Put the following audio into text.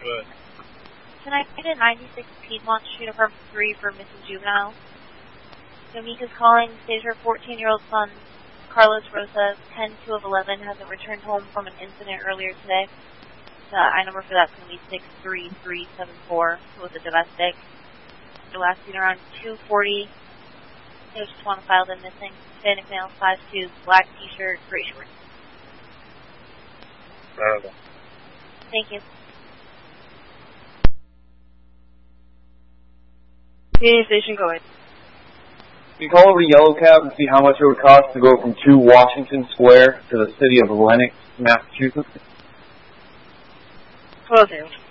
Good. Can I get a 96 Piedmont Street apartment 3 for missing juvenile? Yomika's calling. Stays her 14-year-old son, Carlos Rosa, 10-2 of 11, hasn't returned home from an incident earlier today. The I number for that's going to be 63374. It was a domestic. The last seen around 2:40. They just want to file them missing. Hispanic male, 5'2", black t-shirt, gray shorts. Thank you. Union Station going. You call over to Yellow Cab and see how much it would cost to go from 2 Washington Square to the city of Lenox, Massachusetts? Close